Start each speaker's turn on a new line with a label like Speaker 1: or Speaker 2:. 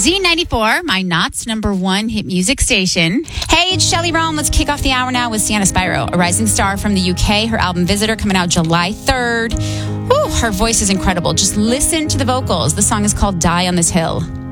Speaker 1: Z94, my Knott's number one hit music station. Hey, it's Shelley Rome. Let's kick off the hour now with Sienna Spyro, a rising star from the UK. Her album Visitor coming out July 3rd. Whew, her voice is incredible. Just listen to the vocals. The song is called Die on This Hill.